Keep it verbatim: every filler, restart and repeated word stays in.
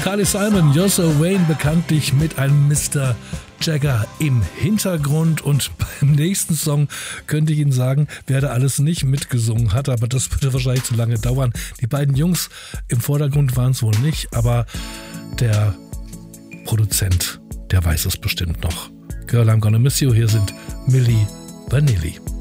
Carly Simon, You're So Vain, bekanntlich mit einem Mister Jagger im Hintergrund, und beim nächsten Song könnte ich Ihnen sagen, wer da alles nicht mitgesungen hat, aber das würde wahrscheinlich zu lange dauern. Die beiden Jungs im Vordergrund waren es wohl nicht, aber der Produzent, der weiß es bestimmt noch. Girl, I'm Gonna Miss You, hier sind Milli Vanilli.